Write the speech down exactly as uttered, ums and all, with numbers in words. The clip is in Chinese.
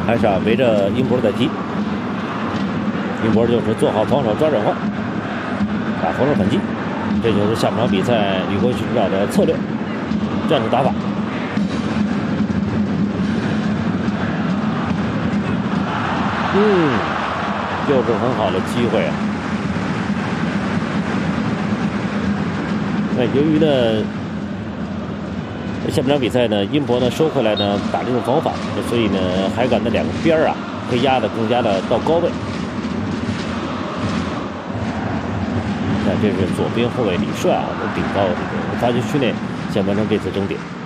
还是啊围着英博在踢。英博就是做好防守抓转换，打防守反击，这就是下半场比赛吕国寻找的策略、战术打法。嗯，又是很好的机会啊。那由于呢，下半场比赛呢，英博呢收回来呢打这种防反，所以呢，海港的两个边儿啊，会压得更加的到高位。那这是左边后卫李帅啊，都顶到这个发球区内，想完成这次争点。